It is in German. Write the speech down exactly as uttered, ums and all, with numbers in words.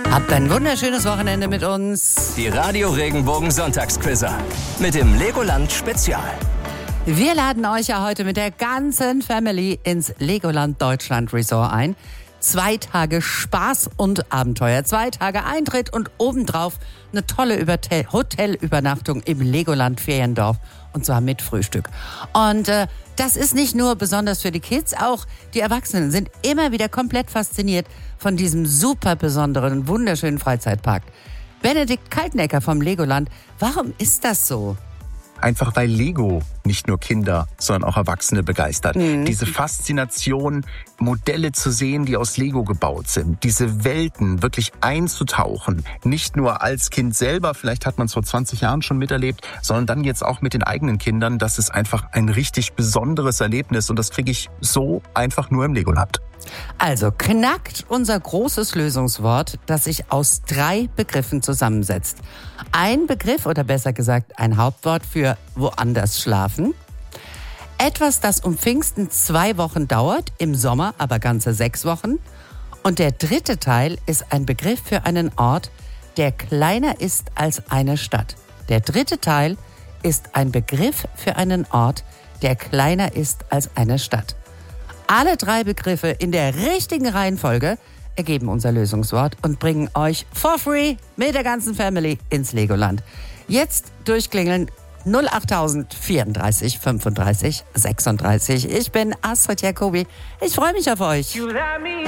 Habt ein wunderschönes Wochenende mit uns. Die Radio Regenbogen Sonntagsquizzer mit dem Legoland Spezial. Wir laden euch ja heute mit der ganzen Family ins Legoland Deutschland Resort ein. Zwei Tage Spaß und Abenteuer, zwei Tage Eintritt und obendrauf eine tolle Übertel- Hotelübernachtung im Legoland Feriendorf und zwar mit Frühstück. Und äh, das ist nicht nur besonders für die Kids, auch die Erwachsenen sind immer wieder komplett fasziniert von diesem super besonderen, wunderschönen Freizeitpark. Benedikt Kaltenecker vom Legoland, warum ist das so? Einfach weil Lego nicht nur Kinder, sondern auch Erwachsene begeistert. Mhm. Diese Faszination, Modelle zu sehen, die aus Lego gebaut sind, diese Welten wirklich einzutauchen, nicht nur als Kind selber, vielleicht hat man es vor zwanzig Jahren schon miterlebt, sondern dann jetzt auch mit den eigenen Kindern, das ist einfach ein richtig besonderes Erlebnis und das kriege ich so einfach nur im Legoland. Also knackt unser großes Lösungswort, das sich aus drei Begriffen zusammensetzt. Ein Begriff oder besser gesagt ein Hauptwort für woanders schlafen. Etwas, das um Pfingsten zwei Wochen dauert, im Sommer aber ganze sechs Wochen. Und der dritte Teil ist ein Begriff für einen Ort, der kleiner ist als eine Stadt. Der dritte Teil ist ein Begriff für einen Ort, der kleiner ist als eine Stadt. Alle drei Begriffe in der richtigen Reihenfolge ergeben unser Lösungswort und bringen euch for free mit der ganzen Family ins Legoland. Jetzt durchklingeln null achttausend vierunddreißig fünfunddreißig sechsunddreißig. Ich bin Astrid Jacobi. Ich freue mich auf euch.